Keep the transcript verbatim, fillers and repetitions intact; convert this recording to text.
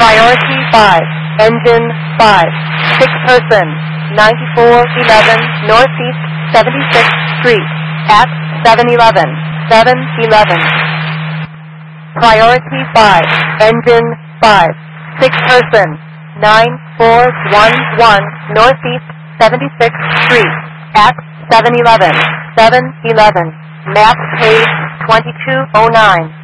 Priority five, Engine five, six person, ninety-four eleven Northeast seventy-sixth Street, at seven eleven, seven eleven. Priority five, Engine five, six person, nine four one one Northeast seventy-sixth Street, at seven eleven, seven eleven. Map page twenty-two oh nine.